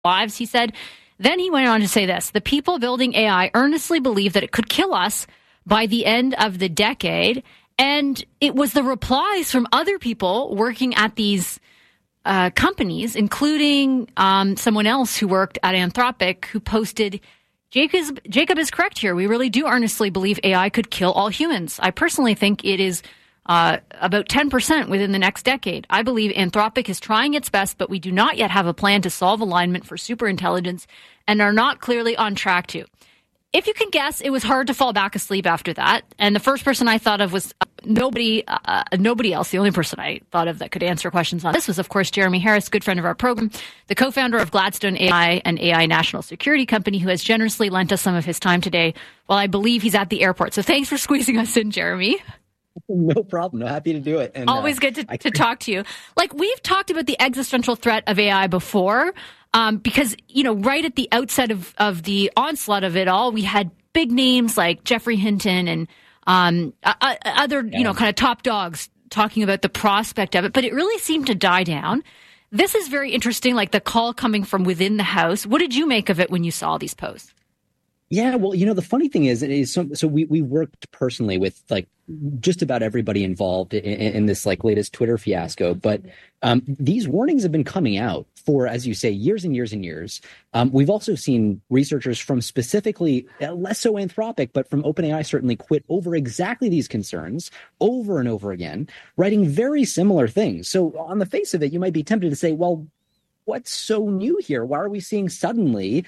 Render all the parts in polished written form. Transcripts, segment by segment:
lives, he said. Then he went on to say this: the people building AI earnestly believe that it could kill us by the end of the decade. And it was the replies from other people working at these companies, including someone else who worked at Anthropic, who posted, Jacob is correct here. We really do earnestly believe AI could kill all humans. I personally think it is about 10% within the next decade. I believe Anthropic is trying its best, but we do not yet have a plan to solve alignment for superintelligence and are not clearly on track to. If you can guess, it was hard to fall back asleep after that. And the first person I thought of was nobody else. The only person I thought of that could answer questions on this was, of course, Jeremy Harris, good friend of our program, the co-founder of Gladstone AI, an AI national security company, who has generously lent us some of his time today while I believe he's at the airport. So thanks for squeezing us in, Jeremy. No problem. No, happy to do it. And, always good to talk to you. Like, we've talked about the existential threat of AI before, because, right at the outset of the onslaught of it all, we had big names like Geoffrey Hinton and other, kind of top dogs talking about the prospect of it. But it really seemed to die down. This is very interesting, like the call coming from within the House. What did you make of it when you saw these posts? Yeah, well, the funny thing is so we worked personally with like just about everybody involved in this like latest Twitter fiasco. But these warnings have been coming out for, as you say, years and years and years. We've also seen researchers from specifically, less so Anthropic, but from OpenAI certainly quit over exactly these concerns over and over again, writing very similar things. So on the face of it, you might be tempted to say, well, what's so new here? Why are we seeing suddenly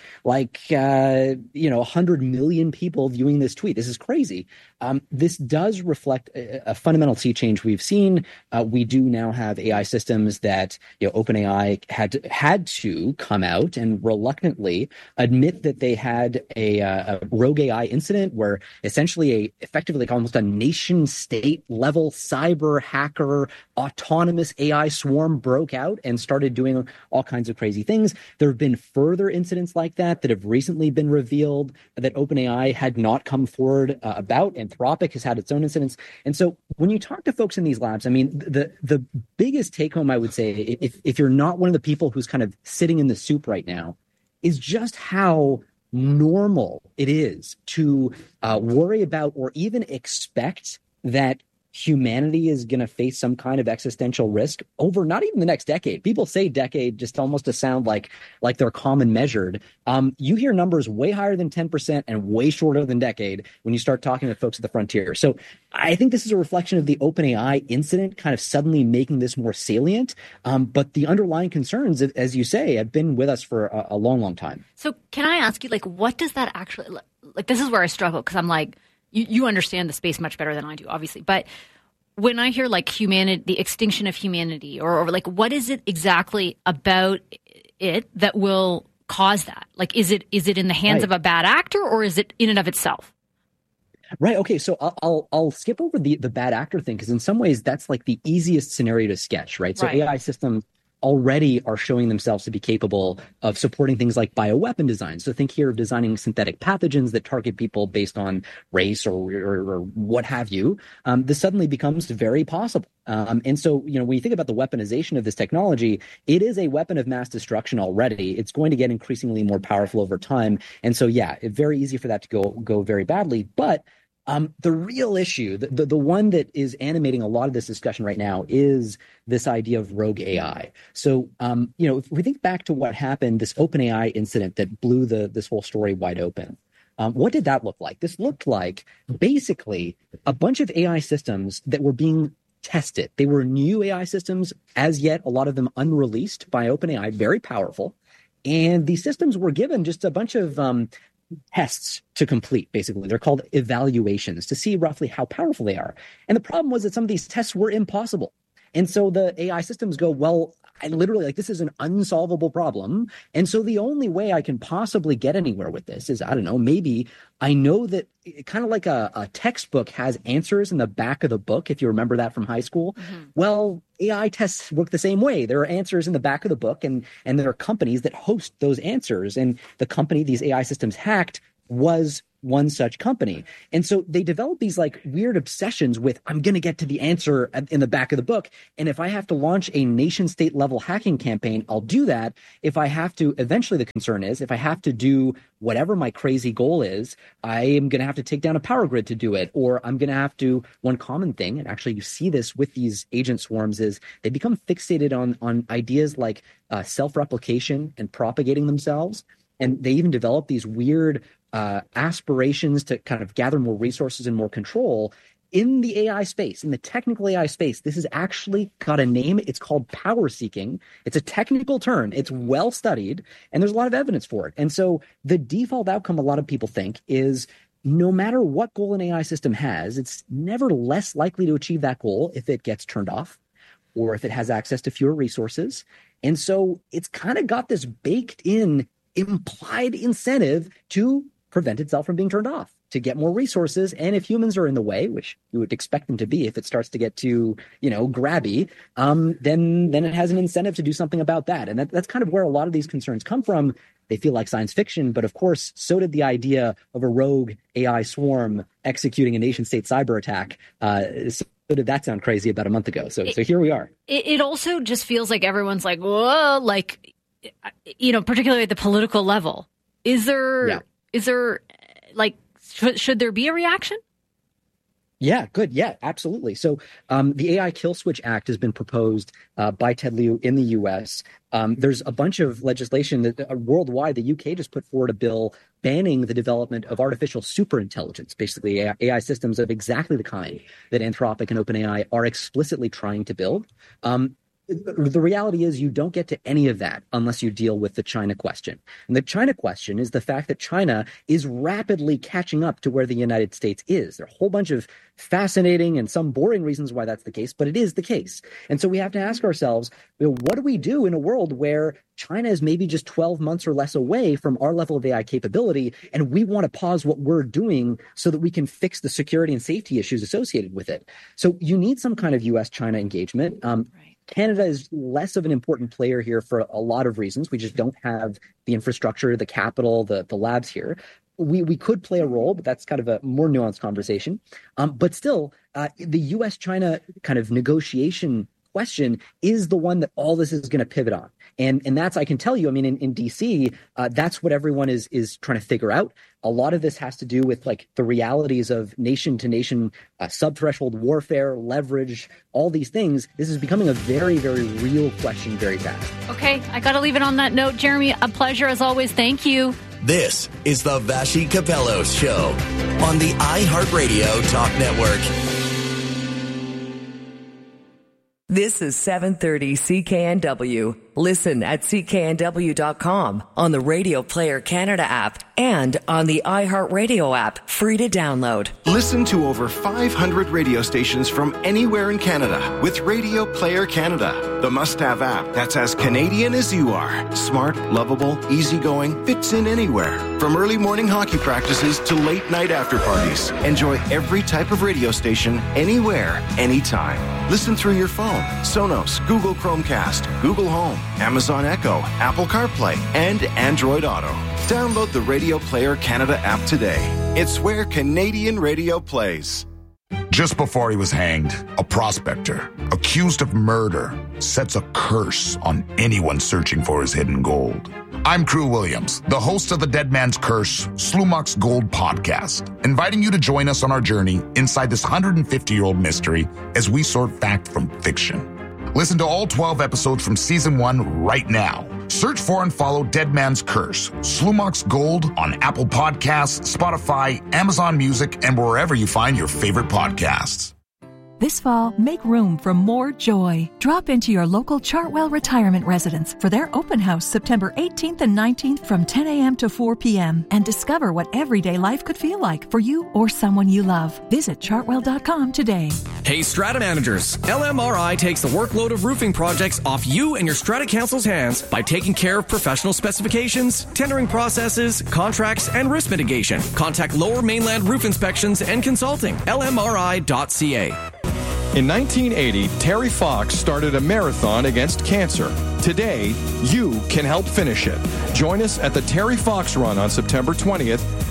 100 million people viewing this tweet? This is crazy. This does reflect a fundamental sea change we've seen. We do now have AI systems that OpenAI had to come out and reluctantly admit that they had a rogue AI incident where essentially effectively almost a nation state level cyber hacker autonomous AI swarm broke out and started doing all kinds of crazy things. There have been further incidents like that have recently been revealed that OpenAI had not come forward about. Anthropic has had its own incidents. And so when you talk to folks in these labs, I mean, the biggest take home, I would say, if you're not one of the people who's kind of sitting in the soup right now, is just how normal it is to worry about or even expect that humanity is going to face some kind of existential risk over not even the next decade. People say decade just almost to sound like they're common measured. You hear numbers way higher than 10% and way shorter than decade when you start talking to folks at the frontier. So I think this is a reflection of the OpenAI incident kind of suddenly making this more salient. But the underlying concerns, as you say, have been with us for a long, long time. So can I ask you, what does that actually, this is where I struggle, because I'm like, you understand the space much better than I do, obviously. But when I hear humanity, the extinction of humanity, or what is it exactly about it that will cause that? Is it in the hands of a bad actor, or is it in and of itself? Right. Okay. So I'll skip over the bad actor thing, because in some ways that's the easiest scenario to sketch, right? So AI systems already are showing themselves to be capable of supporting things like bioweapon design. So think here of designing synthetic pathogens that target people based on race or what have you. This suddenly becomes very possible. And so, when you think about the weaponization of this technology, it is a weapon of mass destruction already. It's going to get increasingly more powerful over time. And so, it's very easy for that to go very badly. But the real issue, the one that is animating a lot of this discussion right now, is this idea of rogue AI. So, if we think back to what happened, this OpenAI incident that blew this whole story wide open, what did that look like? This looked like basically a bunch of AI systems that were being tested. They were new AI systems, as yet a lot of them unreleased by OpenAI, very powerful. And these systems were given just a bunch of tests to complete, basically. They're called evaluations to see roughly how powerful they are. And the problem was that some of these tests were impossible. And so the AI systems go, well, and literally this is an unsolvable problem. And so the only way I can possibly get anywhere with this is, I don't know, maybe I know that kind of like a textbook has answers in the back of the book, if you remember that from high school. Mm-hmm. Well, AI tests work the same way. There are answers in the back of the book, and there are companies that host those answers. And the company these AI systems hacked was one such company. And so they develop these like weird obsessions with, I'm going to get to the answer in the back of the book. And if I have to launch a nation state level hacking campaign, I'll do that. If I have to, eventually the concern is, if I have to do whatever my crazy goal is, I am going to have to take down a power grid to do it. Or I'm going to have to, one common thing, and actually you see this with these agent swarms, is they become fixated on ideas like self-replication and propagating themselves. And they even develop these weird aspirations to kind of gather more resources and more control in the AI space, in the technical AI space. This has actually got a name. It's called power seeking. It's a technical term. It's well studied, and there's a lot of evidence for it. And so the default outcome, a lot of people think, is no matter what goal an AI system has, it's never less likely to achieve that goal if it gets turned off or if it has access to fewer resources. And so it's kind of got this baked in implied incentive to prevent itself from being turned off, to get more resources. And if humans are in the way, which you would expect them to be if it starts to get too, grabby, then it has an incentive to do something about that. And that's kind of where a lot of these concerns come from. They feel like science fiction, but of course, so did the idea of a rogue AI swarm executing a nation-state cyber attack. So did that sound crazy about a month ago? So here we are. It also just feels like everyone's like, whoa, like, particularly at the political level. Is there like, should there be a reaction? Yeah, good. Yeah, absolutely. So the AI Kill Switch Act has been proposed by Ted Lieu in the U.S. There's a bunch of legislation that worldwide, the UK just put forward a bill banning the development of artificial superintelligence, basically AI systems of exactly the kind that Anthropic and OpenAI are explicitly trying to build. The reality is you don't get to any of that unless you deal with the China question. And the China question is the fact that China is rapidly catching up to where the United States is. There are a whole bunch of fascinating and some boring reasons why that's the case, but it is the case. And so we have to ask ourselves, what do we do in a world where China is maybe just 12 months or less away from our level of AI capability, and we want to pause what we're doing so that we can fix the security and safety issues associated with it? So you need some kind of U.S.-China engagement. Canada is less of an important player here for a lot of reasons. We just don't have the infrastructure, the capital, the labs here. We could play a role, but that's kind of a more nuanced conversation. But still, the U.S.-China kind of negotiation question is the one that all this is going to pivot on. And that's, I can tell you, I mean, in D.C., that's what everyone is trying to figure out. A lot of this has to do with like the realities of nation-to-nation sub-threshold warfare, leverage, all these things. This is becoming a very, very real question very fast. Okay, I got to leave it on that note. Jeremy, a pleasure as always. Thank you. This is the Vassy Kapelos Show on the iHeartRadio Talk Network. This is 730 CKNW. Listen at cknw.com, on the Radio Player Canada app, and on the iHeartRadio app, free to download. Listen to over 500 radio stations from anywhere in Canada with Radio Player Canada, the must-have app that's as Canadian as you are. Smart, lovable, easygoing, fits in anywhere. From early morning hockey practices to late night after parties. Enjoy every type of radio station, anywhere, anytime. Listen through your phone, Sonos, Google Chromecast, Google Home, Amazon Echo, Apple CarPlay, and Android Auto. Download the Radio Player Canada app today. It's where Canadian radio plays. Just before he was hanged, a prospector, accused of murder, sets a curse on anyone searching for his hidden gold. I'm Crew Williams, the host of the Dead Man's Curse, Slumok's Gold podcast, inviting you to join us on our journey inside this 150-year-old mystery as we sort fact from fiction. Listen to all 12 episodes from Season 1 right now. Search for and follow Dead Man's Curse, Slumok's Gold on Apple Podcasts, Spotify, Amazon Music, and wherever you find your favorite podcasts. This fall, make room for more joy. Drop into your local Chartwell Retirement Residence for their open house September 18th and 19th from 10 a.m. to 4 p.m. and discover what everyday life could feel like for you or someone you love. Visit chartwell.com today. Hey, Strata managers, LMRI takes the workload of roofing projects off you and your Strata Council's hands by taking care of professional specifications, tendering processes, contracts, and risk mitigation. Contact Lower Mainland Roof Inspections and Consulting, lmri.ca. In 1980, Terry Fox started a marathon against cancer. Today, you can help finish it. Join us at the Terry Fox Run on September 20th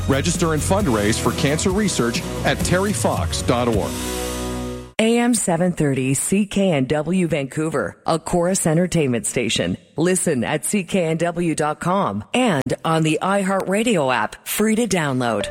Register and fundraise for cancer research at terryfox.org. AM 730 CKNW Vancouver, a Chorus Entertainment station. Listen at cknw.com and on the iHeartRadio app, free to download.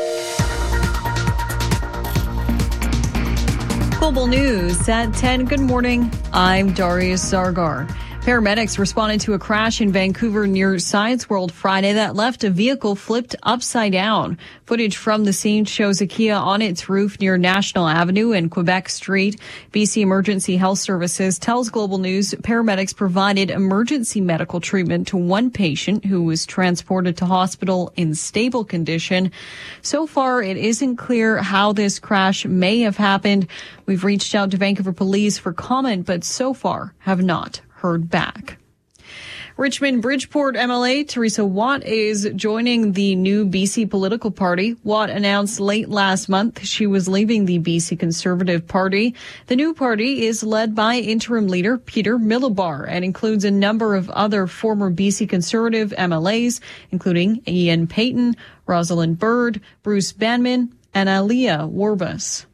Global News at 10. Good morning. I'm Darius Zargar. Paramedics responded to a crash in Vancouver near Science World Friday that left a vehicle flipped upside down. Footage from the scene shows a Kia on its roof near National Avenue and Quebec Street. BC Emergency Health Services tells Global News paramedics provided emergency medical treatment to one patient who was transported to hospital in stable condition. So far, it isn't clear how this crash may have happened. We've reached out to Vancouver Police for comment, but so far have not heard back. Richmond Bridgeport MLA Teresa Watt is joining the new BC political party. Watt announced late last month she was leaving the BC Conservative Party. The new party is led by interim leader Peter Milobar and includes a number of other former BC Conservative MLAs, including Ian Payton, Rosalind Bird, Bruce Banman, and Aliyah Warbus.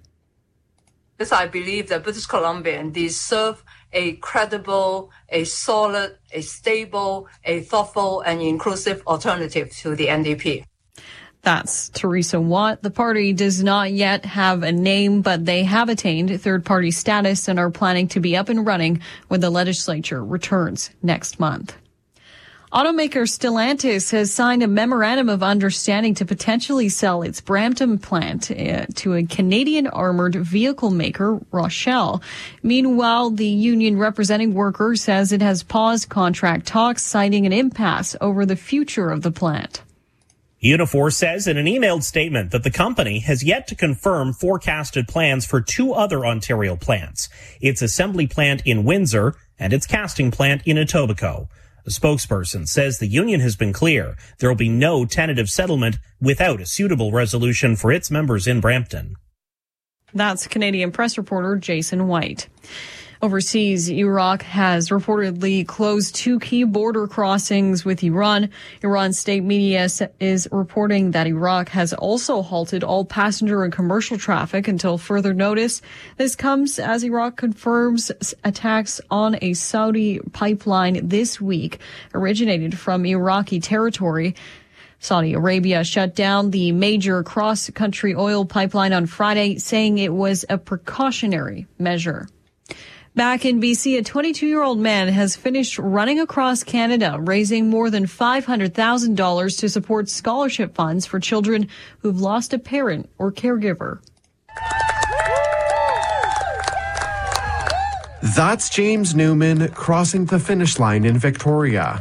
I believe that British Columbians deserve a credible, a solid, a stable, a thoughtful and inclusive alternative to the NDP. That's Teresa Watt. The party does not yet have a name, but they have attained third-party status and are planning to be up and running when the legislature returns next month. Automaker Stellantis has signed a memorandum of understanding to potentially sell its Brampton plant to a Canadian armored vehicle maker, Rochelle. Meanwhile, the union representing workers says it has paused contract talks, citing an impasse over the future of the plant. Unifor says in an emailed statement that the company has yet to confirm forecasted plans for two other Ontario plants, its assembly plant in Windsor and its casting plant in Etobicoke. A spokesperson says the union has been clear there will be no tentative settlement without a suitable resolution for its members in Brampton. That's Canadian press reporter Jason White. Overseas, Iraq has reportedly closed two key border crossings with Iran. Iran's state media is reporting that Iraq has also halted all passenger and commercial traffic until further notice. This comes as Iraq confirms attacks on a Saudi pipeline this week, originated from Iraqi territory. Saudi Arabia shut down the major cross-country oil pipeline on Friday, saying it was a precautionary measure. Back in BC, a 22-year-old man has finished running across Canada, raising more than $500,000 to support scholarship funds for children who've lost a parent or caregiver. That's James Newman crossing the finish line in Victoria.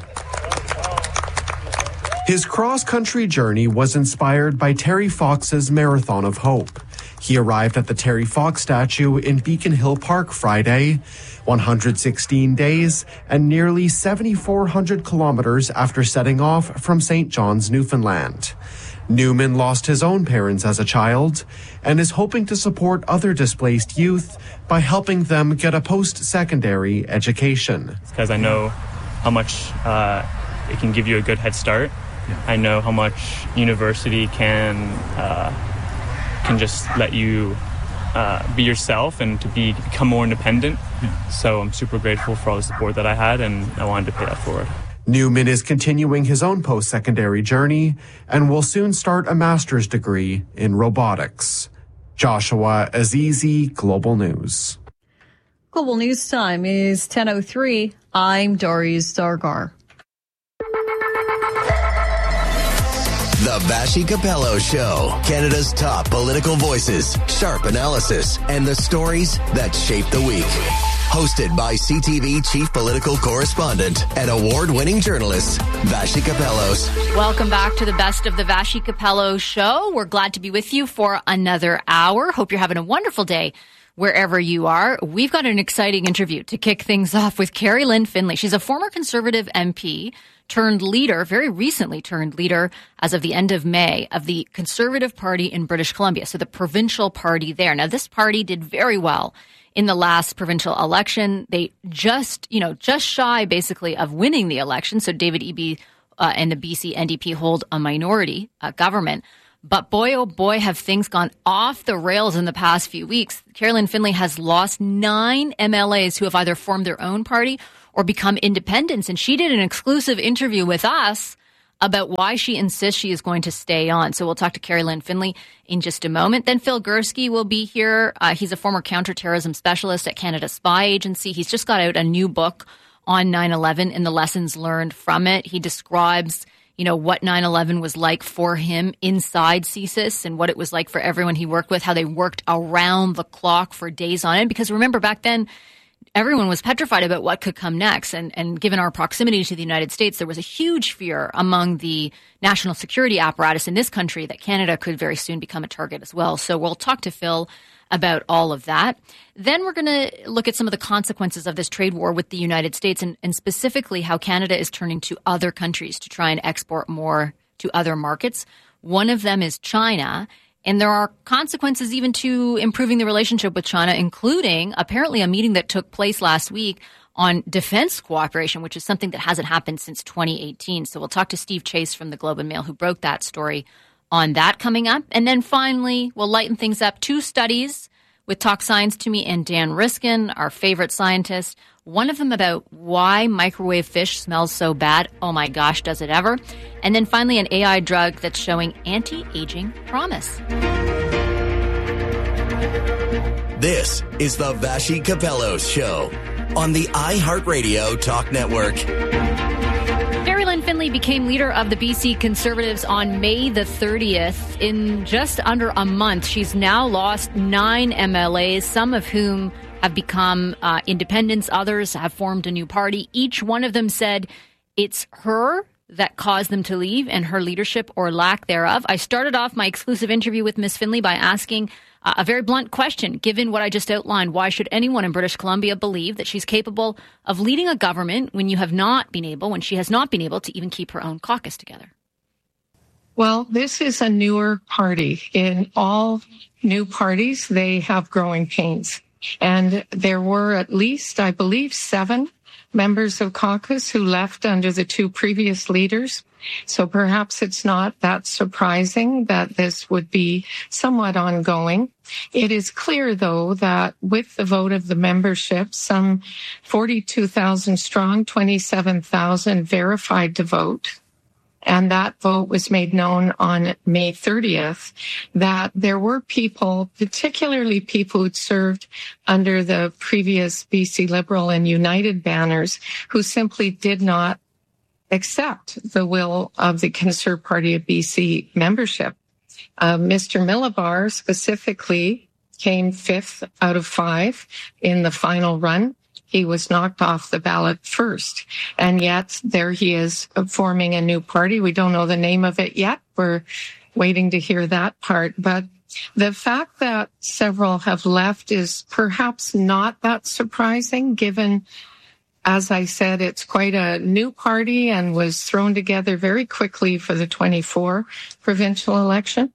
His cross-country journey was inspired by Terry Fox's Marathon of Hope. He arrived at the Terry Fox statue in Beacon Hill Park Friday, 116 days and nearly 7,400 kilometers after setting off from St. John's, Newfoundland. Newman lost his own parents as a child and is hoping to support other displaced youth by helping them get a post-secondary education. Because I know how much it can give you a good head start. Yeah. I know how much university can just let you be yourself and to become more independent. Yeah. So I'm super grateful for all the support that I had, and I wanted to pay that forward. Newman is continuing his own post-secondary journey and will soon start a master's degree in robotics. Joshua Azizi, Global News. Global News time is 10:03. I'm Darius Zargar. The Vashi Capello Show. Canada's top political voices, sharp analysis, and the stories that shape the week. Hosted by CTV Chief Political Correspondent and award-winning journalist, Vashi Capellos. Welcome back to the best of the Vashi Capello Show. We're glad to be with you for another hour. Hope you're having a wonderful day wherever you are. We've got an exciting interview to kick things off with Carrie Lynn Finlay. She's a former Conservative MP turned leader, very recently turned leader as of the end of May of the Conservative Party in British Columbia, so the provincial party there. Now, this party did very well in the last provincial election. They just shy basically of winning the election. So David Eby and the BC NDP hold a minority government. But boy, oh boy, have things gone off the rails in the past few weeks. Carolyn Finley has lost 9 MLAs who have either formed their own party or become independents. And she did an exclusive interview with us about why she insists she is going to stay on. So we'll talk to Carolyn Finley in just a moment. Then Phil Gursky will be here. He's a former counterterrorism specialist at Canada Spy Agency. He's just got out a new book on 9/11 and the lessons learned from it. He describes what 9/11 was like for him inside CSIS and what it was like for everyone he worked with, how they worked around the clock for days on end. Because remember, back then, everyone was petrified about what could come next. And given our proximity to the United States, there was a huge fear among the national security apparatus in this country that Canada could very soon become a target as well. So we'll talk to Phil about all of that. Then we're going to look at some of the consequences of this trade war with the United States and specifically how Canada is turning to other countries to try and export more to other markets. One of them is China. And there are consequences even to improving the relationship with China, including apparently a meeting that took place last week on defense cooperation, which is something that hasn't happened since 2018. So we'll talk to Steve Chase from the Globe and Mail, who broke that story on that coming up. And then finally, we'll lighten things up. 2 studies with Talk Science to Me and Dan Riskin, our favorite scientist. One of them about why microwave fish smells so bad. Oh my gosh, does it ever? And then finally, an AI drug that's showing anti-aging promise. This is the Vassy Kapelos Show on the iHeartRadio Talk Network. Carolyn Finley became leader of the BC Conservatives on May the 30th. In just under a month, she's now lost 9 MLAs, some of whom have become independents. Others have formed a new party. Each one of them said it's her that caused them to leave and her leadership or lack thereof. I started off my exclusive interview with Ms. Finley by asking a very blunt question. Given what I just outlined, why should anyone in British Columbia believe that she's capable of leading a government when she has not been able to even keep her own caucus together? Well, this is a newer party. In all new parties, they have growing pains. And there were at least, I believe, 7 members of caucus who left under the 2 previous leaders. So perhaps it's not that surprising that this would be somewhat ongoing. It is clear, though, that with the vote of the membership, some 42,000 strong, 27,000 verified to vote, and that vote was made known on May 30th, that there were people, particularly people who'd served under the previous BC Liberal and United banners, who simply did not accept the will of the Conservative Party of BC membership. Mr. Millibar specifically came 5th out of 5 in the final run. He was knocked off the ballot first. And yet there he is forming a new party. We don't know the name of it yet. We're waiting to hear that part. But the fact that several have left is perhaps not that surprising, given, as I said, it's quite a new party and was thrown together very quickly for the 24 provincial election.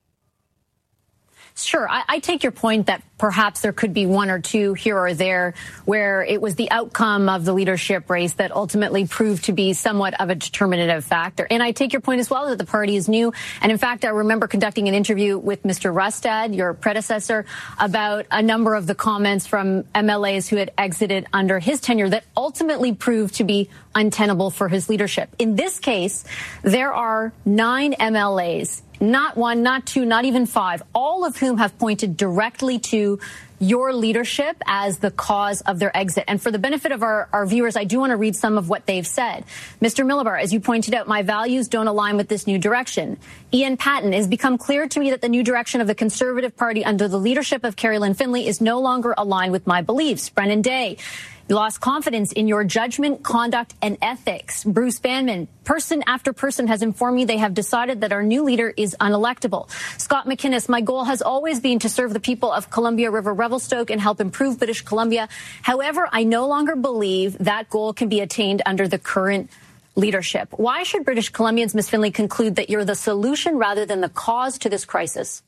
Sure. I take your point that perhaps there could be 1 or 2 here or there where it was the outcome of the leadership race that ultimately proved to be somewhat of a determinative factor. And I take your point as well that the party is new. And in fact, I remember conducting an interview with Mr. Rustad, your predecessor, about a number of the comments from MLAs who had exited under his tenure that ultimately proved to be untenable for his leadership. In this case, there are 9 MLAs, not 1, not 2, not even 5, all of whom have pointed directly to your leadership as the cause of their exit. And for the benefit of our viewers, I do want to read some of what they've said. Mr. Millibar, as you pointed out, my values don't align with this new direction. Ian Patton, it has become clear to me that the new direction of the Conservative Party under the leadership of Carolyn Finley is no longer aligned with my beliefs. Brennan Day, you lost confidence in your judgment, conduct, and ethics. Bruce Banman, person after person has informed me they have decided that our new leader is unelectable. Scott McInnes, my goal has always been to serve the people of Columbia River Revelstoke and help improve British Columbia. However, I no longer believe that goal can be attained under the current leadership. Why should British Columbians, Ms. Finley, conclude that you're the solution rather than the cause to this crisis?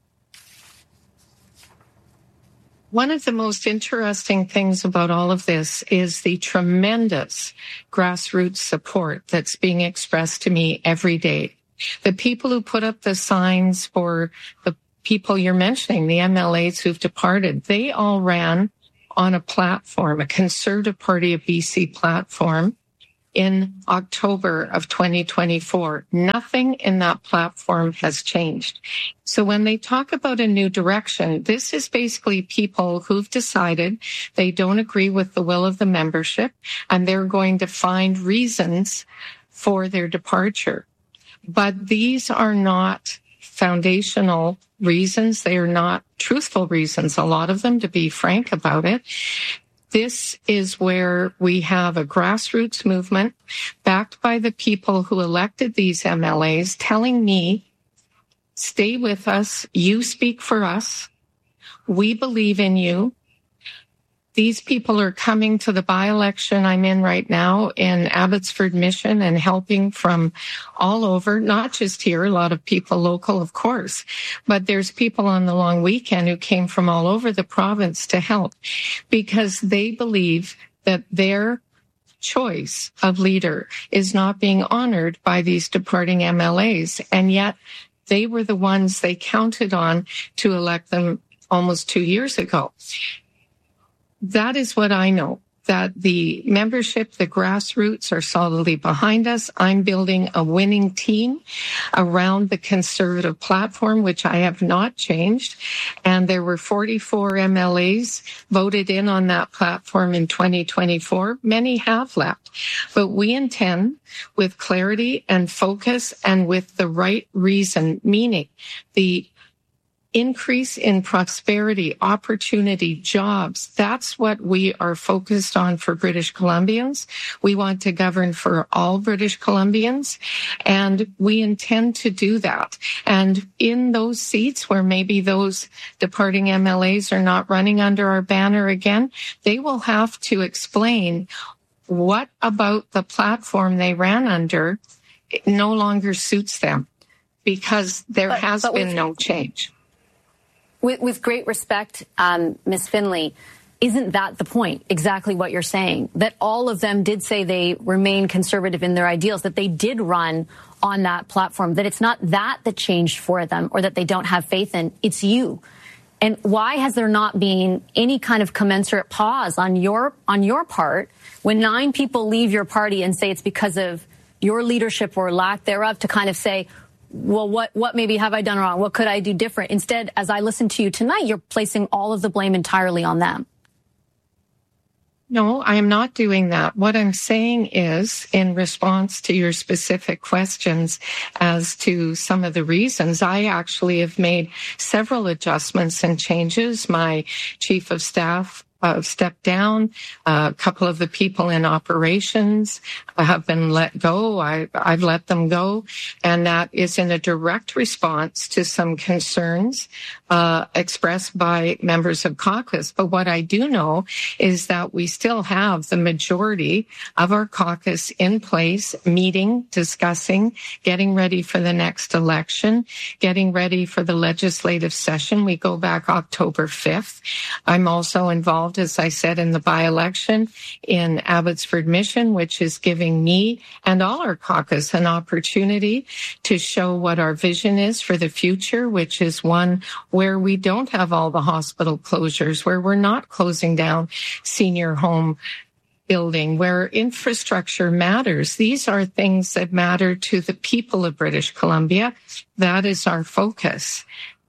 One of the most interesting things about all of this is the tremendous grassroots support that's being expressed to me every day. The people who put up the signs for the people you're mentioning, the MLAs who've departed, they all ran on a platform, a Conservative Party of BC platform in October of 2024. Nothing in that platform has changed. So when they talk about a new direction, this is basically people who've decided they don't agree with the will of the membership, and they're going to find reasons for their departure. But these are not foundational reasons. They are not truthful reasons, a lot of them, to be frank about it. This is where we have a grassroots movement backed by the people who elected these MLAs telling me, stay with us. You speak for us. We believe in you. These people are coming to the by-election I'm in right now in Abbotsford Mission and helping from all over, not just here, a lot of people local, of course, but there's people on the long weekend who came from all over the province to help because they believe that their choice of leader is not being honored by these departing MLAs. And yet they were the ones they counted on to elect them almost 2 years ago. That is what I know, that the membership, the grassroots are solidly behind us. I'm building a winning team around the Conservative platform, which I have not changed. And there were 44 MLAs voted in on that platform in 2024. Many have left. But we intend, with clarity and focus and with the right reason, meaning the increase in prosperity, opportunity, jobs. That's what we are focused on for British Columbians. We want to govern for all British Columbians, and we intend to do that. And in those seats where maybe those departing MLAs are not running under our banner again, they will have to explain what about the platform they ran under no longer suits them, because there has been no change. With great respect, Ms. Finley, isn't that the point? Exactly what you're saying, that all of them did say they remain conservative in their ideals, that they did run on that platform, that it's not that changed for them or that they don't have faith in, it's you. And why has there not been any kind of commensurate pause on your part when 9 people leave your party and say it's because of your leadership or lack thereof, to kind of say, well, what maybe have I done wrong? What could I do different? Instead, as I listen to you tonight, you're placing all of the blame entirely on them. No, I am not doing that. What I'm saying is, in response to your specific questions as to some of the reasons, I actually have made several adjustments and changes. My chief of staff stepped down. A couple of the people in operations have been let go. I've let them go. And that is in a direct response to some concerns expressed by members of caucus. But what I do know is that we still have the majority of our caucus in place, meeting, discussing, getting ready for the next election, getting ready for the legislative session. We go back October 5th. I'm also involved, as I said, in the by-election in Abbotsford Mission, which is giving me and all our caucus an opportunity to show what our vision is for the future, which is one where we don't have all the hospital closures, where we're not closing down senior home building, where infrastructure matters. These are things that matter to the people of British Columbia. That is our focus.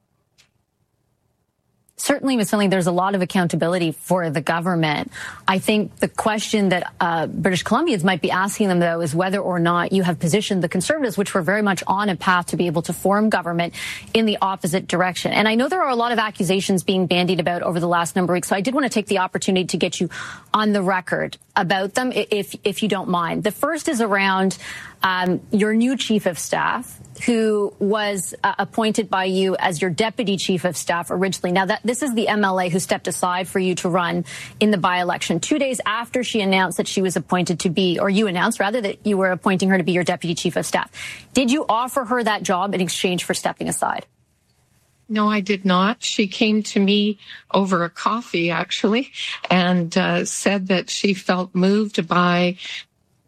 Certainly, Ms. Finley, there's a lot of accountability for the government. I think the question that British Columbians might be asking them, though, is whether or not you have positioned the Conservatives, which were very much on a path to be able to form government, in the opposite direction. And I know there are a lot of accusations being bandied about over the last number of weeks, so I did want to take the opportunity to get you on the record about them, if you don't mind. The first is around your new chief of staff, who was appointed by you as your deputy chief of staff originally. Now, this is the MLA who stepped aside for you to run in the by-election 2 days after she announced that she was appointed to be, or you announced rather, that you were appointing her to be your deputy chief of staff. Did you offer her that job in exchange for stepping aside? No, I did not. She came to me over a coffee, actually, and said that she felt moved by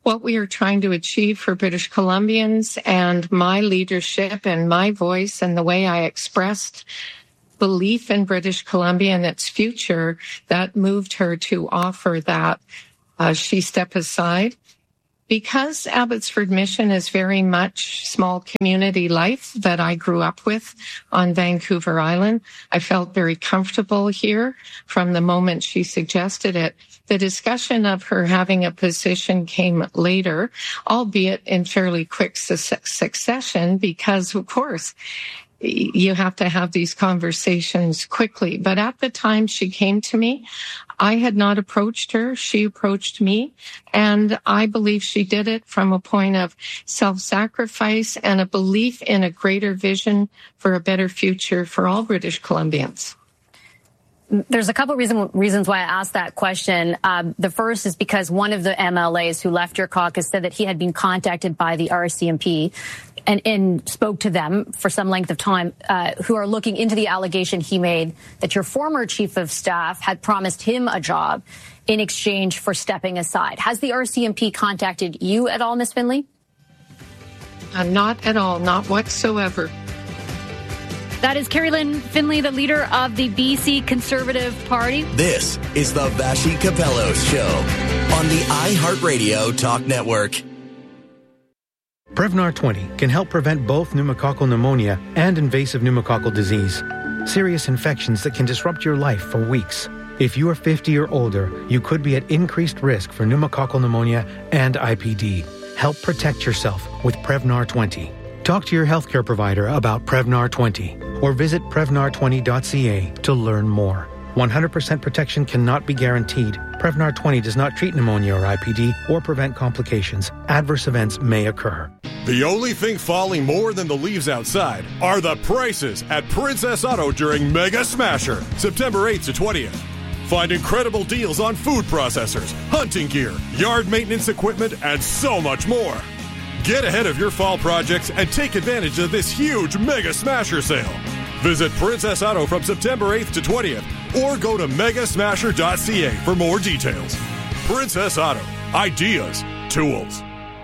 what we are trying to achieve for British Columbians, and my leadership and my voice and the way I expressed belief in British Columbia and its future, that moved her to offer that she step aside. Because Abbotsford Mission is very much small community life that I grew up with on Vancouver Island, I felt very comfortable here from the moment she suggested it. The discussion of her having a position came later, albeit in fairly quick succession, because, of course, you have to have these conversations quickly. But at the time she came to me, I had not approached her. She approached me, and I believe she did it from a point of self-sacrifice and a belief in a greater vision for a better future for all British Columbians. There's a couple of reasons why I asked that question. The first is because one of the MLAs who left your caucus said that he had been contacted by the RCMP and spoke to them for some length of time, who are looking into the allegation he made that your former chief of staff had promised him a job in exchange for stepping aside. Has the RCMP contacted you at all, Ms. Finlay? Not at all, not whatsoever. That is Carrie Lynn Finlay, the leader of the BC Conservative Party. This is the Vassy Capello Show on the iHeartRadio Talk Network. Prevnar 20 can help prevent both pneumococcal pneumonia and invasive pneumococcal disease, serious infections that can disrupt your life for weeks. If you are 50 or older, you could be at increased risk for pneumococcal pneumonia and IPD. Help protect yourself with Prevnar 20. Talk to your healthcare provider about Prevnar 20 or visit Prevnar20.ca to learn more. 100% protection cannot be guaranteed. Prevnar 20 does not treat pneumonia or IPD or prevent complications. Adverse events may occur. The only thing falling more than the leaves outside are the prices at Princess Auto during Mega Smasher, September 8th to 20th. Find incredible deals on food processors, hunting gear, yard maintenance equipment, and so much more. Get ahead of your fall projects and take advantage of this huge Mega Smasher sale. Visit Princess Auto from September 8th to 20th or go to megasmasher.ca for more details. Princess Auto. Ideas. Tools.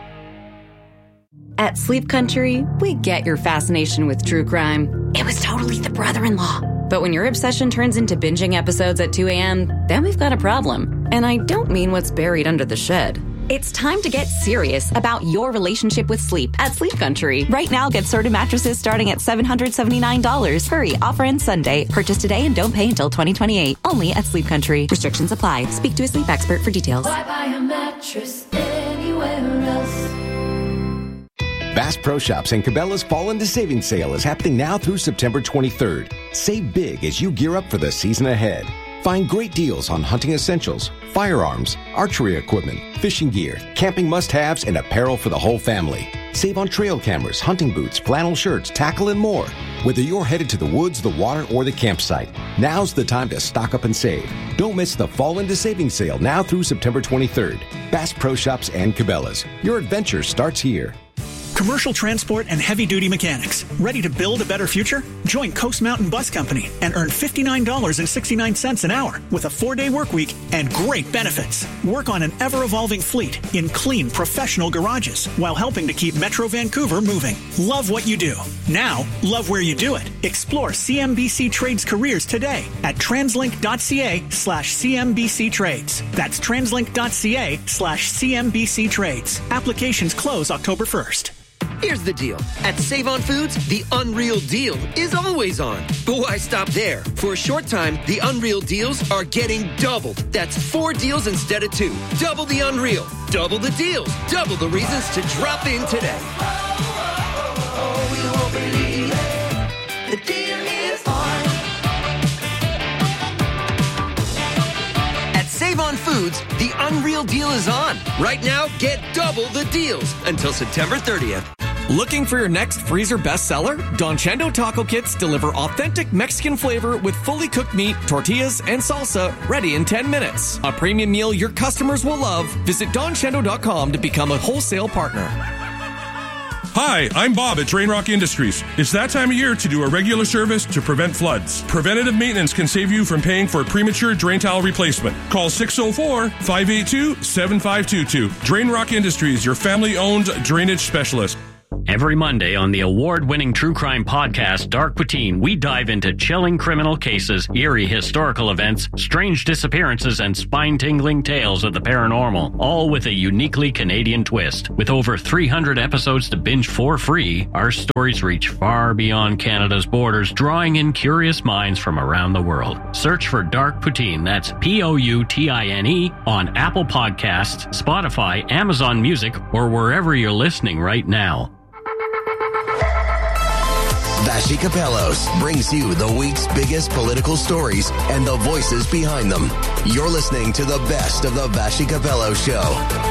At Sleep Country, we get your fascination with true crime. It was totally the brother-in-law. But when your obsession turns into binging episodes at 2 a.m., then we've got a problem. And I don't mean what's buried under the shed. It's time to get serious about your relationship with sleep at Sleep Country. Right now, get Serta mattresses starting at $779. Hurry, offer ends Sunday. Purchase today and don't pay until 2028. Only at Sleep Country. Restrictions apply. Speak to a sleep expert for details. Why buy a mattress anywhere else? Bass Pro Shops and Cabela's Fall into Savings Sale is happening now through September 23rd. Save big as you gear up for the season ahead. Find great deals on hunting essentials, firearms, archery equipment, fishing gear, camping must-haves, and apparel for the whole family. Save on trail cameras, hunting boots, flannel shirts, tackle, and more. Whether you're headed to the woods, the water, or the campsite, now's the time to stock up and save. Don't miss the Fall into Savings Sale now through September 23rd. Bass Pro Shops and Cabela's. Your adventure starts here. Commercial transport and heavy-duty mechanics. Ready to build a better future? Join Coast Mountain Bus Company and earn $59.69 an hour with a 4-day work week and great benefits. Work on an ever-evolving fleet in clean, professional garages while helping to keep Metro Vancouver moving. Love what you do. Now, love where you do it. Explore CMBC Trades careers today at translink.ca/CMBC Trades. That's translink.ca/CMBC Trades. Applications close October 1st. Here's the deal. At Save On Foods, the Unreal Deal is always on. But why stop there? For a short time, the Unreal Deals are getting doubled. That's 4 deals instead of 2. Double the Unreal. Double the deals. Double the reasons to drop in today. You won't believe it. The deal is on. At Save On Foods, the Unreal Deal is on. Right now, get double the deals until September 30th. Looking for your next freezer bestseller? Don Chendo Taco Kits deliver authentic Mexican flavor with fully cooked meat, tortillas, and salsa ready in 10 minutes. A premium meal your customers will love. Visit DonChendo.com to become a wholesale partner. Hi, I'm Bob at Drain Rock Industries. It's that time of year to do a regular service to prevent floods. Preventative maintenance can save you from paying for premature drain tile replacement. Call 604-582-7522. Drain Rock Industries, your family-owned drainage specialist. Every Monday on the award-winning true crime podcast, Dark Poutine, we dive into chilling criminal cases, eerie historical events, strange disappearances, and spine-tingling tales of the paranormal, all with a uniquely Canadian twist. With over 300 episodes to binge for free, our stories reach far beyond Canada's borders, drawing in curious minds from around the world. Search for Dark Poutine, that's Poutine, on Apple Podcasts, Spotify, Amazon Music, or wherever you're listening right now. Vassy Kapelos brings you the week's biggest political stories and the voices behind them. You're listening to the best of the Vassy Kapelos Show.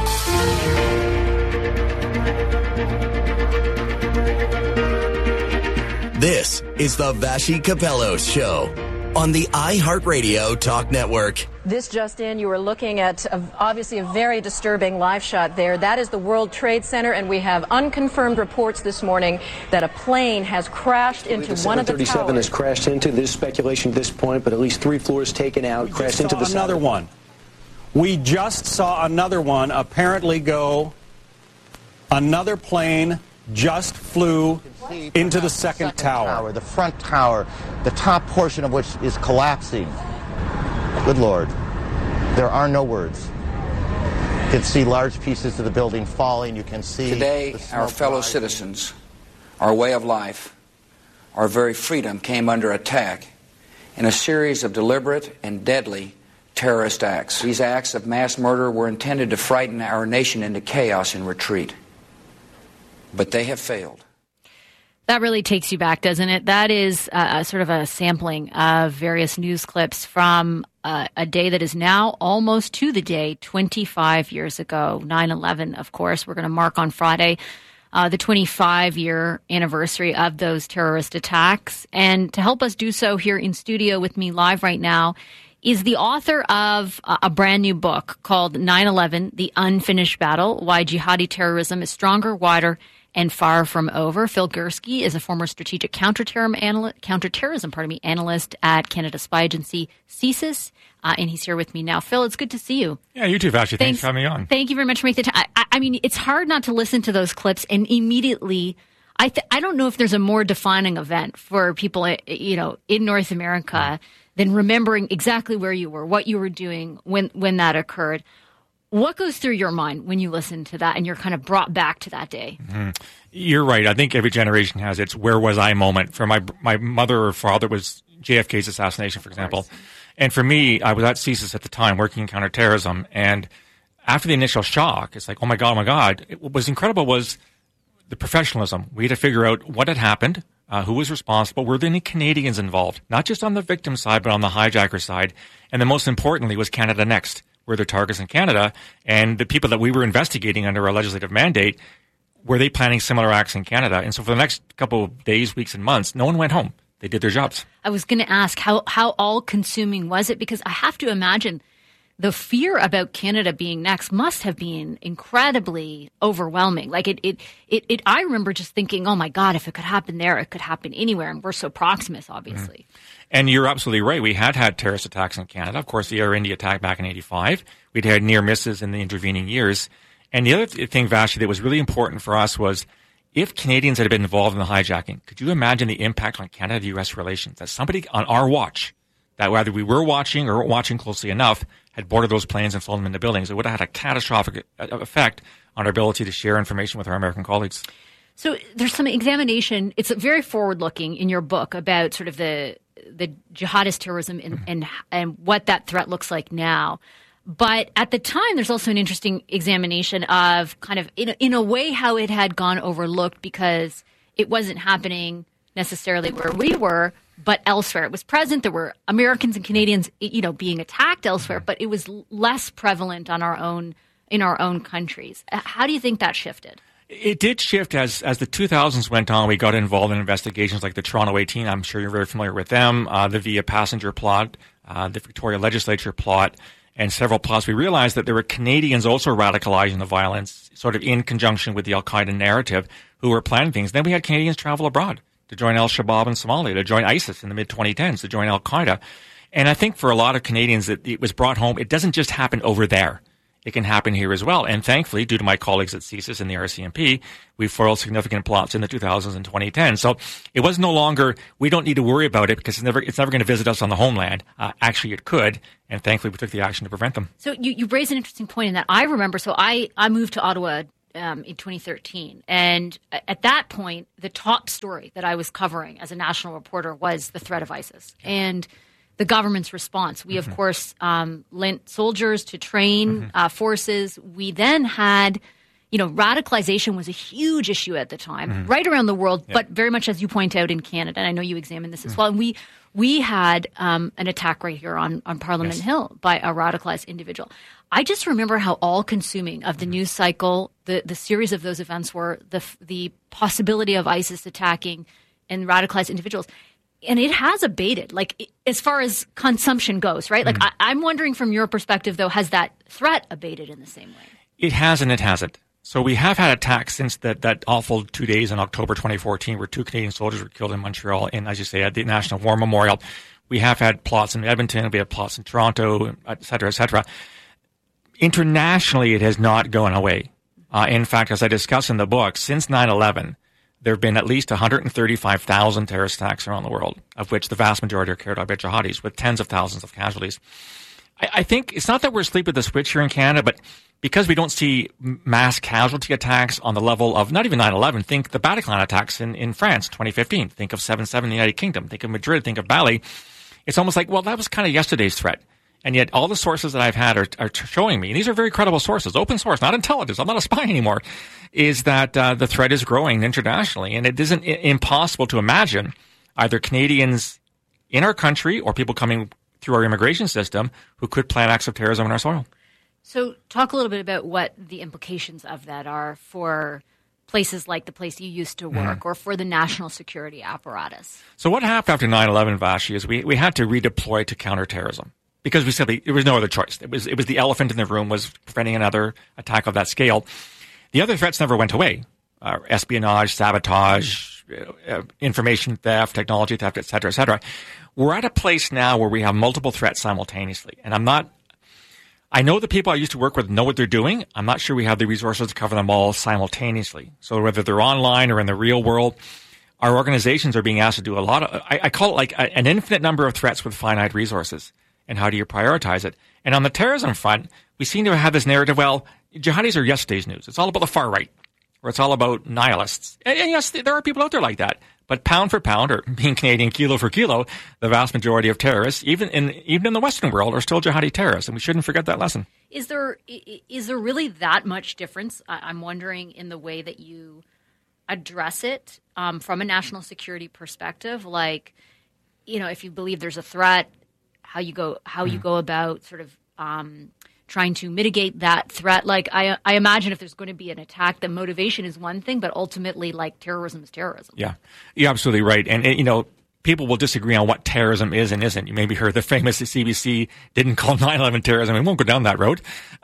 This is the Vassy Kapelos Show on the iHeartRadio Talk Network. This just in, you are looking at obviously a very disturbing live shot there. That is the World Trade Center, and we have unconfirmed reports this morning that a plane has crashed into one of the towers. 737 has crashed into. This speculation at this point, but at least 3 floors taken out, crashed into the another one. We just saw another one apparently go. Another plane just flew into the second tower. The front tower, the top portion of which is collapsing. Good Lord. There are no words. You can see large pieces of the building falling. You can see... Today, our fellow citizens, our way of life, our very freedom came under attack in a series of deliberate and deadly terrorist acts. These acts of mass murder were intended to frighten our nation into chaos and retreat. But they have failed. That really takes you back, doesn't it? That is sort of a sampling of various news clips from a day that is now almost to the day 25 years ago, 9/11, of course. We're going to mark on Friday the 25-year anniversary of those terrorist attacks. And to help us do so here in studio with me live right now is the author of a brand new book called 9/11, The Unfinished Battle, Why Jihadi Terrorism is Stronger, Wider, and Far From Over. Phil Gursky is a former strategic counterterrorism analyst at Canada Spy Agency, CSIS, and he's here with me now. Phil, it's good to see you. Yeah, you too, Vassy. Thanks for having me on. Thank you very much for making the time. I mean, it's hard not to listen to those clips and immediately, I don't know if there's a more defining event for people, in North America than remembering exactly where you were, what you were doing when that occurred. What goes through your mind when you listen to that and you're kind of brought back to that day? Mm-hmm. You're right. I think every generation has its where was I moment. For my mother or father was JFK's assassination, for example. And for me, I was at CSIS at the time working in counterterrorism. And after the initial shock, it's like, oh my God. What was incredible was the professionalism. We had to figure out what had happened, who was responsible, were there any Canadians involved, not just on the victim side, but on the hijacker side. And then most importantly was Canada Next. Were their targets in Canada, and the people that we were investigating under our legislative mandate, were they planning similar acts in Canada? And so for the next couple of days, weeks, and months, no one went home. They did their jobs. I was going to ask, how all-consuming was it? Because I have to imagine the fear about Canada being next must have been incredibly overwhelming. Like I remember just thinking, oh my God, if it could happen there, it could happen anywhere. And we're so proximate, obviously. Mm-hmm. And you're absolutely right. We had terrorist attacks in Canada. Of course, the Air India attack back in 85. We'd had near misses in the intervening years. And the other thing, Vassy, that was really important for us was if Canadians had been involved in the hijacking, could you imagine the impact on Canada-U.S. relations? That somebody on our watch, that whether we were watching or weren't watching closely enough, had boarded those planes and flown them into buildings. It would have had a catastrophic effect on our ability to share information with our American colleagues. So there's some examination. It's very forward-looking in your book about sort of the jihadist terrorism and what that threat looks like now. But at the time, there's also an interesting examination of kind of, in a way, how it had gone overlooked because it wasn't happening necessarily where we were, but elsewhere. It was present. There were Americans and Canadians, being attacked elsewhere, but it was less prevalent in our own countries. How do you think that shifted? It did shift as the 2000s went on. We got involved in investigations like the Toronto 18. I'm sure you're very familiar with them. The Via Passenger plot, the Victoria Legislature plot, and several plots. We realized that there were Canadians also radicalizing the violence, sort of in conjunction with the Al-Qaeda narrative, who were planning things. Then we had Canadians travel abroad to join al-Shabaab in Somalia, to join ISIS in the mid-2010s, to join al-Qaeda. And I think for a lot of Canadians that it was brought home, it doesn't just happen over there. It can happen here as well. And thankfully, due to my colleagues at CSIS and the RCMP, we foiled significant plots in the 2000s and 2010. So it was no longer, we don't need to worry about it because it's never going to visit us on the homeland. Actually, it could. And thankfully, we took the action to prevent them. So you raise an interesting point in that. I remember, so I moved to Ottawa in 2013. And at that point, the top story that I was covering as a national reporter was the threat of ISIS. And the government's response. We, of course, lent soldiers to train forces. We then had, radicalization was a huge issue at the time, right around the world, but very much, as you point out, in Canada. And I know you examined this as well. And we had an attack right here on Parliament Hill by a radicalized individual. I just remember how all-consuming of the news cycle, the series of those events were, the possibility of ISIS attacking and radicalized individuals. And it has abated, as far as consumption goes, right? I'm wondering from your perspective, though, has that threat abated in the same way? It has and it hasn't. So we have had attacks since that awful 2 days in October 2014 where 2 Canadian soldiers were killed in Montreal and, as you say, at the National War Memorial. We have had plots in Edmonton. We have plots in Toronto, et cetera, et cetera. Internationally, it has not gone away. In fact, as I discuss in the book, since 9/11, there have been at least 135,000 terrorist attacks around the world, of which the vast majority are carried out by jihadis, with tens of thousands of casualties. I think it's not that we're asleep at the switch here in Canada, but because we don't see mass casualty attacks on the level of not even 9/11, think the Bataclan attacks in France, 2015. Think of 7/7 in the United Kingdom. Think of Madrid. Think of Bali. It's almost like, well, that was kind of yesterday's threat. And yet all the sources that I've had are showing me, and these are very credible sources, open source, not intelligence, I'm not a spy anymore, is that the threat is growing internationally. And it isn't impossible to imagine either Canadians in our country or people coming through our immigration system who could plan acts of terrorism on our soil. So talk a little bit about what the implications of that are for places like the place you used to work or for the national security apparatus. So what happened after 9/11, Vashi, is we had to redeploy to counterterrorism. Because we simply, there was no other choice. It was the elephant in the room was preventing another attack of that scale. The other threats never went away. Espionage, sabotage, information theft, technology theft, et cetera, et cetera. We're at a place now where we have multiple threats simultaneously. And I know the people I used to work with know what they're doing. I'm not sure we have the resources to cover them all simultaneously. So whether they're online or in the real world, our organizations are being asked to do a lot of, I call it like an infinite number of threats with finite resources. And how do you prioritize it? And on the terrorism front, we seem to have this narrative, well, jihadis are yesterday's news. It's all about the far right, or it's all about nihilists. And yes, there are people out there like that. But pound for pound, or being Canadian kilo for kilo, the vast majority of terrorists, even in the Western world, are still jihadi terrorists. And we shouldn't forget that lesson. Is there really that much difference, I'm wondering, in the way that you address it from a national security perspective? Like, if you believe there's a threat, how you go about sort of trying to mitigate that threat. Like I imagine if there's going to be an attack, the motivation is one thing, but ultimately, like, terrorism is terrorism. Yeah, you're absolutely right. And people will disagree on what terrorism is and isn't. You maybe heard the famous CBC didn't call 9/11 terrorism. We won't go down that road.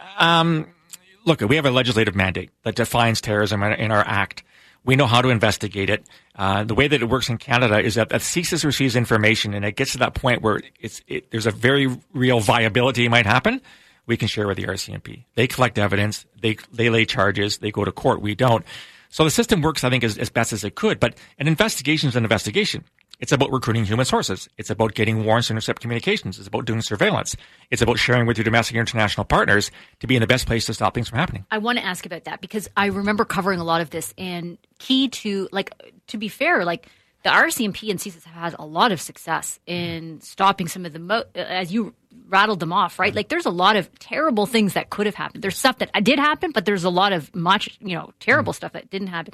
Look, we have a legislative mandate that defines terrorism in our act. We know how to investigate it. The way that it works in Canada is that CSIS receives information and it gets to that point where there's a very real viability it might happen. We can share with the RCMP. They collect evidence. They lay charges. They go to court. We don't. So the system works, I think, as best as it could. But an investigation is an investigation. It's about recruiting human sources. It's about getting warrants to intercept communications. It's about doing surveillance. It's about sharing with your domestic and international partners to be in the best place to stop things from happening. I want to ask about that because I remember covering a lot of this, and key to be fair, the RCMP and CSIS have had a lot of success in stopping some of the, as you rattled them off, right? Like, there's a lot of terrible things that could have happened. There's stuff that did happen, but there's a lot of terrible stuff that didn't happen.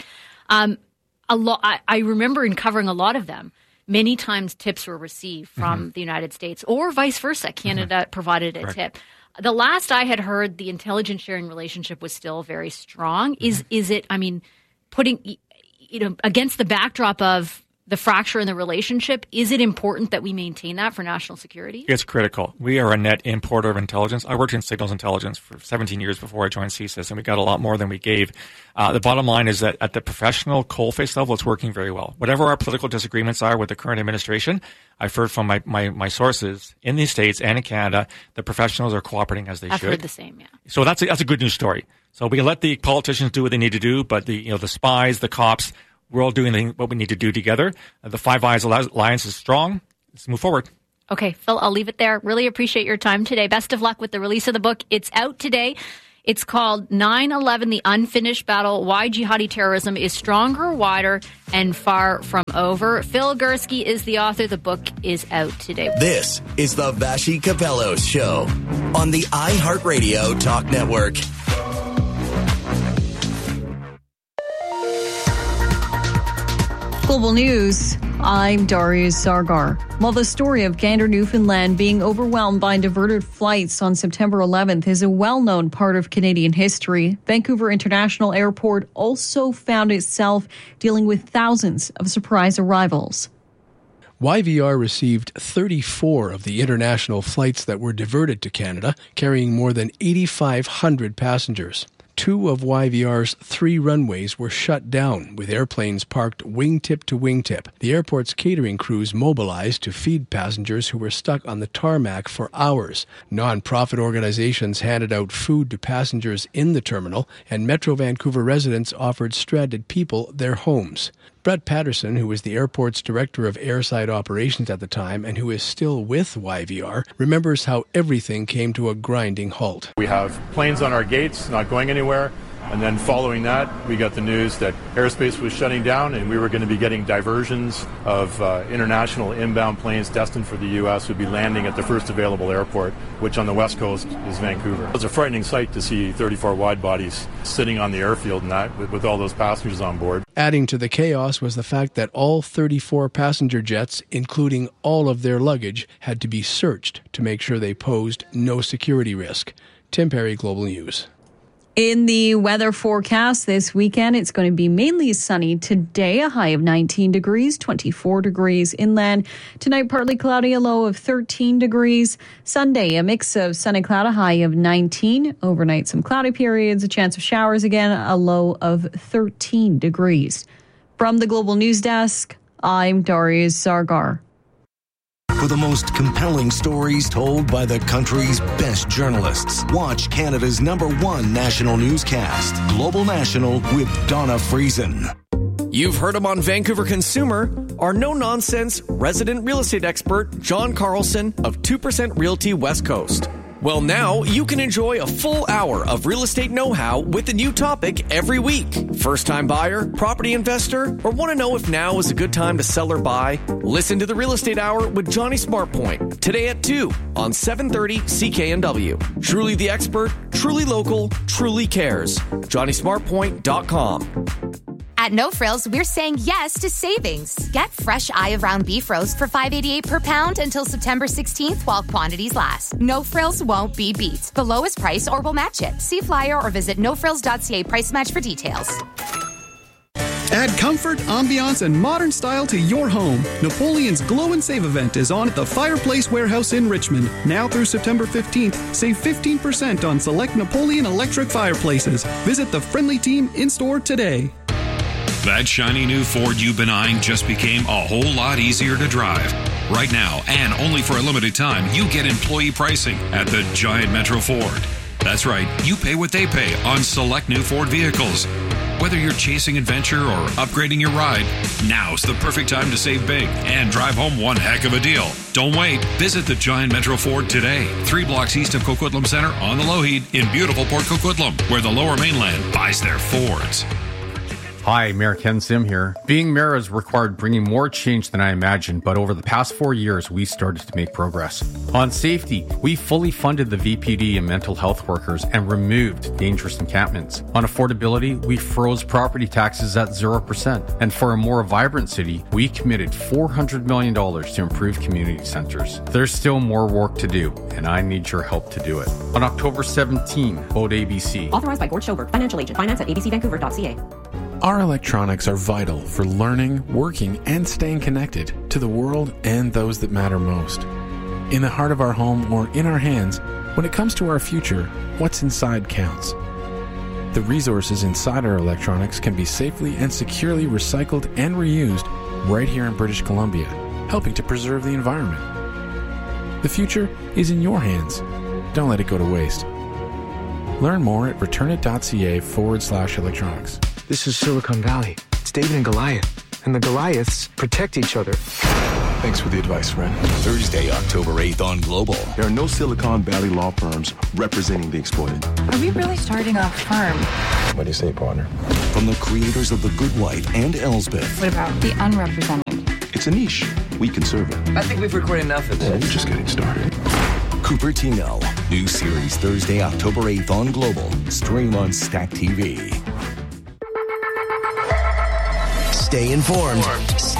I remember in covering a lot of them, many times tips were received from the United States or vice versa. Canada provided a tip. The last I had heard, the intelligence sharing relationship was still very strong. Is it, putting, against the backdrop of the fracture in the relationship, is it important that we maintain that for national security? It's critical. We are a net importer of intelligence. I worked in signals intelligence for 17 years before I joined CSIS, and we got a lot more than we gave. The bottom line is that at the professional coalface level, it's working very well. Whatever our political disagreements are with the current administration, I've heard from my sources in the States and in Canada, the professionals are cooperating as they should. I've heard the same, yeah. So that's a good news story. So we can let the politicians do what they need to do, but the spies, the cops, we're all doing what we need to do together. The Five Eyes Alliance is strong. Let's move forward. Okay, Phil, I'll leave it there. Really appreciate your time today. Best of luck with the release of the book. It's out today. It's called 9/11, The Unfinished Battle, Why Jihadi Terrorism is Stronger, Wider, and Far From Over. Phil Gursky is the author. The book is out today. This is the Vassy Capello Show on the iHeartRadio Talk Network. Global News, I'm Darius Sargar. While the story of Gander, Newfoundland being overwhelmed by diverted flights on September 11th is a well-known part of Canadian history, Vancouver International Airport also found itself dealing with thousands of surprise arrivals. YVR received 34 of the international flights that were diverted to Canada, carrying more than 8,500 passengers. 2 of YVR's 3 runways were shut down, with airplanes parked wingtip to wingtip. The airport's catering crews mobilized to feed passengers who were stuck on the tarmac for hours. Non-profit organizations handed out food to passengers in the terminal, and Metro Vancouver residents offered stranded people their homes. Brett Patterson, who was the airport's director of airside operations at the time and who is still with YVR, remembers how everything came to a grinding halt. We have planes on our gates not going anywhere, and then following that we got the news that airspace was shutting down and we were going to be getting diversions of international inbound planes destined for the U.S. would be landing at the first available airport, which on the west coast is Vancouver. It was a frightening sight to see 34 wide bodies sitting on the airfield and that with all those passengers on board. Adding to the chaos was the fact that all 34 passenger jets, including all of their luggage, had to be searched to make sure they posed no security risk. Tim Perry, Global News. In the weather forecast this weekend, it's going to be mainly sunny today, a high of 19 degrees, 24 degrees inland. Tonight, partly cloudy, a low of 13 degrees. Sunday, a mix of sun and cloud, a high of 19. Overnight, some cloudy periods, a chance of showers again, a low of 13 degrees. From the Global News Desk, I'm Darius Sargar. For the most compelling stories told by the country's best journalists, watch Canada's #1 national newscast, Global National with Donna Friesen. You've heard him on Vancouver Consumer, our no-nonsense resident real estate expert, John Carlson of 2% Realty West Coast. Well, now you can enjoy a full hour of real estate know-how with a new topic every week. First-time buyer, property investor, or want to know if now is a good time to sell or buy? Listen to the Real Estate Hour with Johnny SmartPoint today at 2 on 730 CKNW. Truly the expert, truly local, truly cares. JohnnySmartPoint.com. At No Frills, we're saying yes to savings. Get fresh eye of round beef roast for $5.88 per pound until September 16th while quantities last. No Frills won't be beat. The lowest price or we'll match it. See flyer or visit nofrills.ca price match for details. Add comfort, ambiance, and modern style to your home. Napoleon's Glow and Save event is on at the Fireplace Warehouse in Richmond. Now through September 15th, save 15% on select Napoleon electric fireplaces. Visit the friendly team in-store today. That shiny new Ford you've been eyeing just became a whole lot easier to drive. Right now, and only for a limited time, you get employee pricing at the Giant Metro Ford. That's right, you pay what they pay on select new Ford vehicles. Whether you're chasing adventure or upgrading your ride, now's the perfect time to save big and drive home one heck of a deal. Don't wait. Visit the Giant Metro Ford today, 3 blocks east of Coquitlam Center on the Lougheed in beautiful Port Coquitlam, where the Lower Mainland buys their Fords. Hi, Mayor Ken Sim here. Being mayor has required bringing more change than I imagined, but over the past 4 years, we started to make progress. On safety, we fully funded the VPD and mental health workers and removed dangerous encampments. On affordability, we froze property taxes at 0%. And for a more vibrant city, we committed $400 million to improve community centers. There's still more work to do, and I need your help to do it. On October 17, vote ABC. Authorized by Gord Schoberg, financial agent. Finance at abcvancouver.ca. Our electronics are vital for learning, working, and staying connected to the world and those that matter most. In the heart of our home or in our hands, when it comes to our future, what's inside counts. The resources inside our electronics can be safely and securely recycled and reused right here in British Columbia, helping to preserve the environment. The future is in your hands. Don't let it go to waste. Learn more at returnit.ca/electronics. This is Silicon Valley. It's David and Goliath. And the Goliaths protect each other. Thanks for the advice, friend. Thursday, October 8th on Global. There are no Silicon Valley law firms representing the exploited. Are we really starting a firm? What do you say, partner? From the creators of The Good Wife and Elsbeth. What about the unrepresented? It's a niche. We can serve it. I think we've recorded enough of this. We're just getting started. Cupertino. New series Thursday, October 8th on Global. Stream on Stack TV. Stay informed.